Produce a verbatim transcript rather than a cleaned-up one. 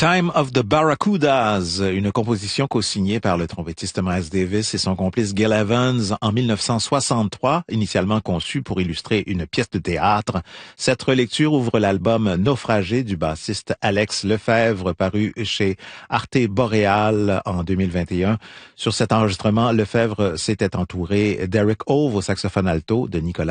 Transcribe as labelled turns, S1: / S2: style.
S1: Time of the Barracudas, une composition co-signée par le trompettiste Miles Davis et son complice Gil Evans en mille neuf cent soixante-trois, initialement conçue pour illustrer une pièce de théâtre. Cette relecture ouvre l'album Naufragé du bassiste Alex Lefebvre, paru chez Arte Boreal en deux mille vingt et un. Sur cet enregistrement, Lefebvre s'était entouré d'Eric Hove au saxophone alto, de Nicolas